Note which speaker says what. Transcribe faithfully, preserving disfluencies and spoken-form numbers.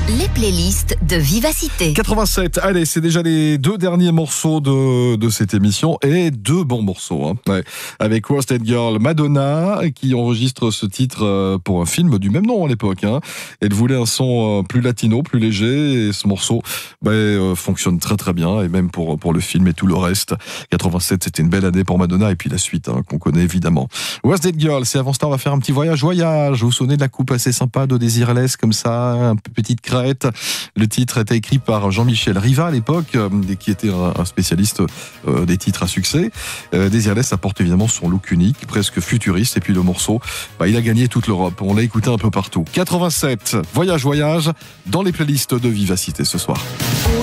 Speaker 1: Les playlists de Vivacité.
Speaker 2: quatre-vingt-sept, allez, c'est déjà les deux derniers morceaux de, de cette émission et deux bons morceaux. Hein. Ouais. Avec Worsted Girl, Madonna, qui enregistre ce titre pour un film du même nom à l'époque. Hein. Elle voulait un son plus latino, plus léger, et ce morceau bah, euh, fonctionne très très bien, et même pour, pour le film et tout le reste. quatre-vingt-sept, c'était une belle année pour Madonna, et puis la suite, hein, qu'on connaît évidemment. Worsted Girl, c'est avant ça, on va faire un petit voyage, voyage. Vous vous souvenez de la coupe assez sympa de Desireless, comme ça, un petite crête. Le titre était écrit par Jean-Michel Riva à l'époque, euh, qui était un, un spécialiste euh, des titres à succès. Euh, Desireless apporte évidemment son look unique, presque futuriste, et puis le morceau, bah, il a gagné toute l'Europe. On l'a écouté un peu partout. quatre-vingt-sept, voyage, voyage, dans les playlists de Vivacité ce soir.